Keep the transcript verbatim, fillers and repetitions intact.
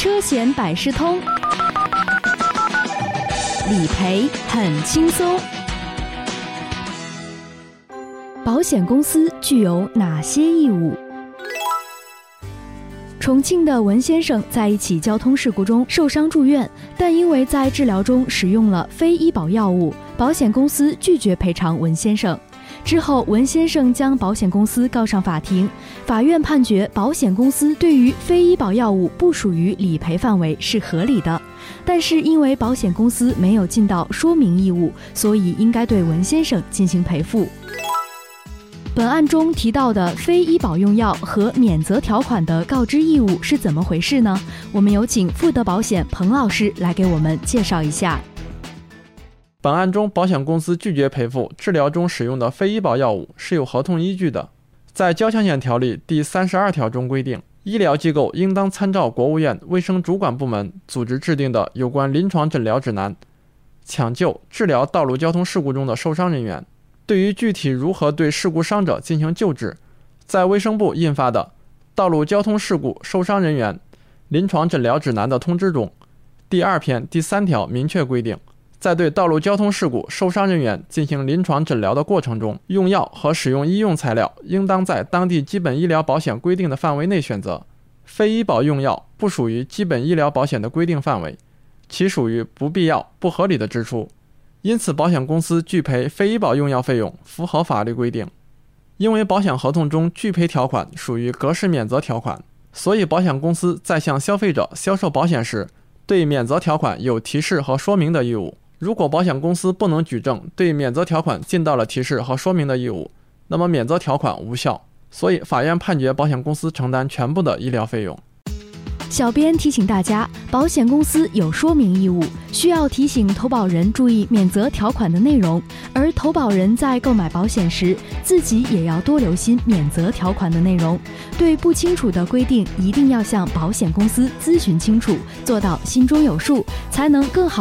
车险百事通，理赔很轻松。保险公司具有哪些义务？重庆的文先生在一起交通事故中受伤住院，但因为在治疗中使用了非医保药物，保险公司拒绝赔偿文先生。之后，文先生将保险公司告上法庭，法院判决保险公司对于非医保药物不属于理赔范围是合理的，但是因为保险公司没有尽到说明义务，所以应该对文先生进行赔付。本案中提到的非医保用药和免责条款的告知义务是怎么回事呢？我们有请富德保险彭老师来给我们介绍一下。 本案中，保险公司拒绝赔付治疗中使用的非医保药物是有合同依据的。在交强险条例第三十二条中规定，医疗机构应当参照国务院卫生主管部门组织制定的有关临床诊疗指南，抢救、治疗道路交通事故中的受伤人员。对于具体如何对事故伤者进行救治，在卫生部印发的《道路交通事故受伤人员临床诊疗指南》的通知中，第二篇第三条明确规定，在对道路交通事故受伤人员进行临床诊疗的过程中，用药和使用医用材料应当在当地基本医疗保险规定的范围内选择。非医保用药不属于基本医疗保险的规定范围，其属于不必要、不合理的支出。因此，保险公司拒赔非医保用药费用符合法律规定。因为保险合同中拒赔条款属于格式免责条款，所以保险公司在向消费者销售保险时，对免责条款有提示和说明的义务。如果保险公司不能举证对免责条款尽到了提示和说明的义务，那么免责条款无效，所以法院判决保险公司承担全部的医疗费用。 小编提醒大家，保险公司有说明义务，需要提醒投保人注意免责条款的内容，而投保人在购买保险时，自己也要多留心免责条款的内容。对不清楚的规定，一定要向保险公司咨询清楚，做到心中有数，才能更好